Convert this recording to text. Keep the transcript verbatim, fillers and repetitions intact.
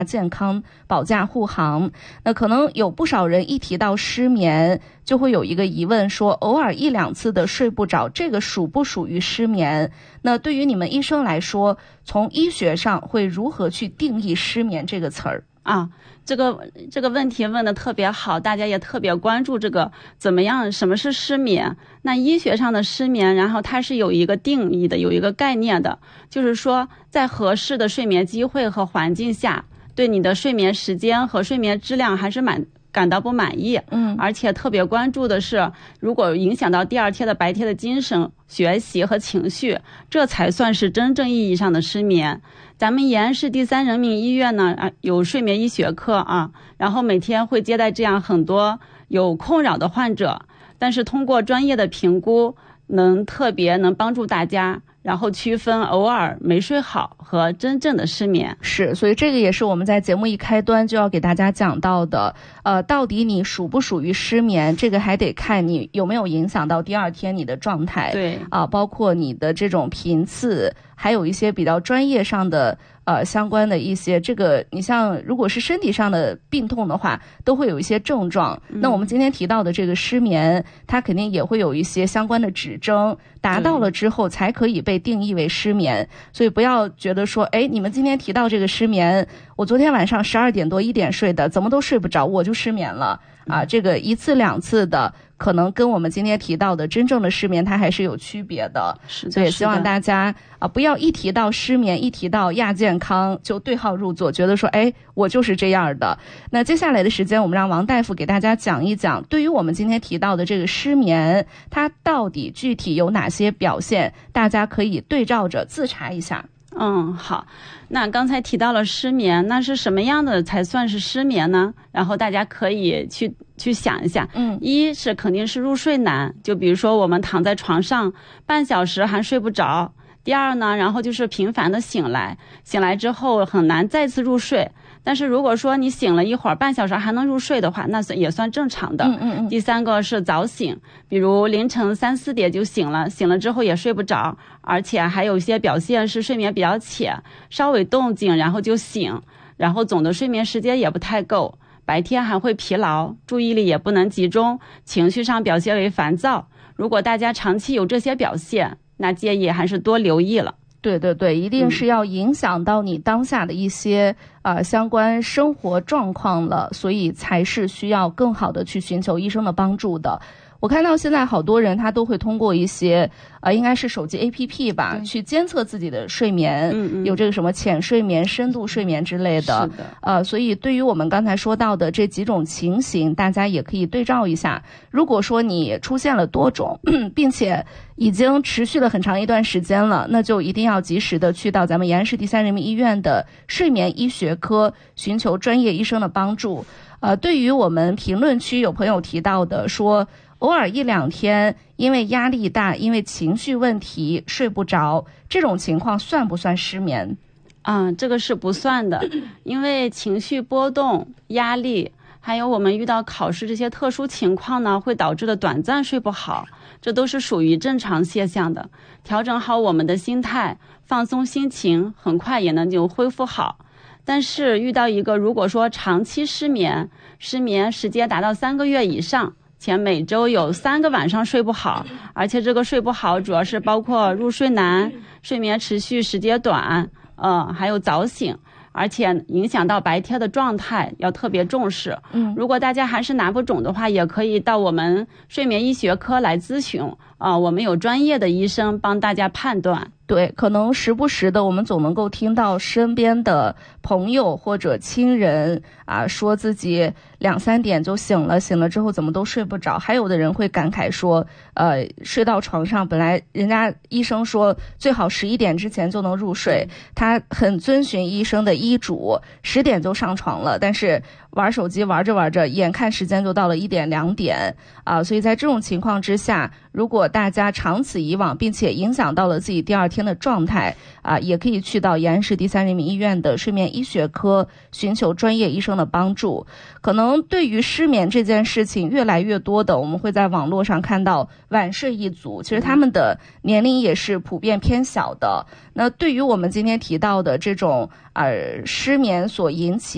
健康保驾护航。那可能有不少人一提到失眠就会有一个疑问，说偶尔一两次的睡不着，这个属不属于失眠？那对于你们医生来说，从医学上会如何去定义失眠这个词儿啊？这个这个问题问得特别好，大家也特别关注这个怎么样，什么是失眠？那医学上的失眠，然后它是有一个定义的，有一个概念的，就是说在合适的睡眠机会和环境下，对你的睡眠时间和睡眠质量还是满感到不满意，嗯，而且特别关注的是，如果影响到第二天的白天的精神、学习和情绪，这才算是真正意义上的失眠。咱们延安市第三人民医院呢，啊，有睡眠医学科啊，然后每天会接待这样很多有困扰的患者，但是通过专业的评估，能特别能帮助大家。然后区分偶尔没睡好和真正的失眠。 是，所以这个也是我们在节目一开端就要给大家讲到的。呃，到底你属不属于失眠，这个还得看你有没有影响到第二天你的状态。 对啊、呃，包括你的这种频次，还有一些比较专业上的呃相关的一些这个，你像如果是身体上的病痛的话，都会有一些症状。嗯、那我们今天提到的这个失眠，它肯定也会有一些相关的指征，达到了之后才可以被被定义为失眠。所以不要觉得说，哎，你们今天提到这个失眠，我昨天晚上十二点多一点睡的，怎么都睡不着，我就失眠了啊！这个一次两次的，可能跟我们今天提到的真正的失眠，它还是有区别的。 是的， 所以希望大家啊，不要一提到失眠，一提到亚健康就对号入座，觉得说，哎，我就是这样的。那接下来的时间，我们让王大夫给大家讲一讲，对于我们今天提到的这个失眠，它到底具体有哪些表现，大家可以对照着自查一下。 嗯，好。那刚才提到了失眠，那是什么样的才算是失眠呢？然后大家可以去去想一下。嗯，一是肯定是入睡难，就比如说我们躺在床上半小时还睡不着。第二呢，然后就是频繁的醒来，醒来之后很难再次入睡。但是如果说你醒了一会儿，半小时还能入睡的话，那也算正常的。嗯嗯嗯。第三个是早醒，比如凌晨三四点就醒了，醒了之后也睡不着，而且还有一些表现是睡眠比较浅，稍微动静然后就醒，然后总的睡眠时间也不太够，白天还会疲劳，注意力也不能集中，情绪上表现为烦躁。如果大家长期有这些表现，那建议还是多留意了。 对对对，一定是要影响到你当下的一些、嗯、呃相关生活状况了，所以才是需要更好的去寻求医生的帮助的。我看到现在好多人他都会通过一些呃，应该是手机 A P P 吧，去监测自己的睡眠，嗯嗯，有这个什么浅睡眠、深度睡眠之类的。是的，呃，所以对于我们刚才说到的这几种情形，大家也可以对照一下。如果说你出现了多种，并且已经持续了很长一段时间了，那就一定要及时的去到咱们延安市第三人民医院的睡眠医学科寻求专业医生的帮助。呃，对于我们评论区有朋友提到的说，偶尔一两天因为压力大，因为情绪问题睡不着，这种情况算不算失眠？ 嗯，这个是不算的，因为情绪波动、压力，还有我们遇到考试这些特殊情况呢，会导致的短暂睡不好，这都是属于正常现象的。调整好我们的心态，放松心情，很快也能就恢复好。但是遇到一个如果说长期失眠，失眠时间达到三个月以上，且每周有三个晚上睡不好，而且这个睡不好主要是包括入睡难、睡眠持续时间短，呃，还有早醒，而且影响到白天的状态，要特别重视。嗯，如果大家还是拿不准的话，也可以到我们睡眠医学科来咨询啊、呃，我们有专业的医生帮大家判断。 对，可能时不时的我们总能够听到身边的朋友或者亲人啊，说自己两三点就醒了，醒了之后怎么都睡不着。还有的人会感慨说，呃，睡到床上，本来人家医生说最好十一点之前就能入睡，他很遵循医生的医嘱，十点就上床了，但是玩手机玩着玩着，眼看时间就到了一点两点啊，所以在这种情况之下，如果大家长此以往，并且影响到了自己第二天的状态啊，也可以去到延安市第三人民医院的睡眠医学科寻求专业医生的帮助。可能对于失眠这件事情，越来越多的我们会在网络上看到晚睡一族，其实他们的年龄也是普遍偏小的。那对于我们今天提到的这种呃失眠所引起